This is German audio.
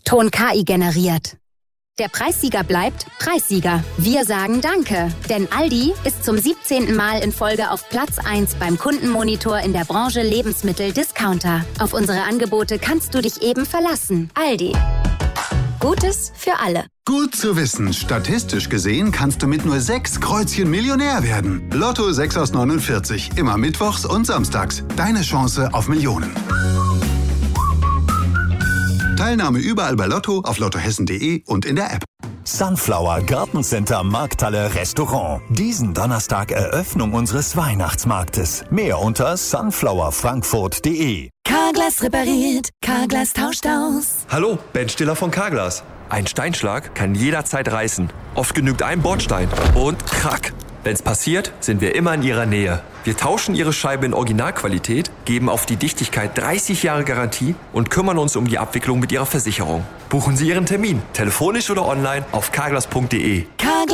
Ton KI generiert. Der Preissieger bleibt Preissieger. Wir sagen Danke, denn Aldi ist zum 17. Mal in Folge auf Platz 1 beim Kundenmonitor in der Branche Lebensmittel-Discounter. Auf unsere Angebote kannst du dich eben verlassen. Aldi. Gutes für alle. Gut zu wissen, statistisch gesehen kannst du mit nur 6 Kreuzchen Millionär werden. Lotto 6 aus 49, immer mittwochs und samstags. Deine Chance auf Millionen. Teilnahme überall bei Lotto, auf lottohessen.de und in der App. Sunflower Gartencenter Markthalle Restaurant. Diesen Donnerstag Eröffnung unseres Weihnachtsmarktes. Mehr unter sunflowerfrankfurt.de. Carglass repariert, Carglass tauscht aus. Hallo, Ben Stiller von Carglass. Ein Steinschlag kann jederzeit reißen. Oft genügt ein Bordstein und krack. Wenn's passiert, sind wir immer in Ihrer Nähe. Wir tauschen Ihre Scheibe in Originalqualität, geben auf die Dichtigkeit 30 Jahre Garantie und kümmern uns um die Abwicklung mit Ihrer Versicherung. Buchen Sie Ihren Termin, telefonisch oder online auf carglass.de.